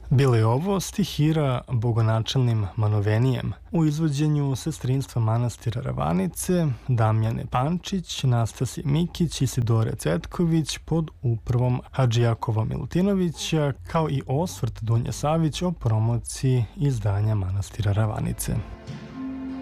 Bilo je ovo stihira bogonačelnim Manovenijem u izvođenju Sestrinstva manastira Ravanice, Damjane Pančić, Nastasije Mikić, Isidore Cetković pod upravom Hadžijakova Milutinovića, kao i osvrt Dunje Savić o promociji izdanja manastira Ravanice.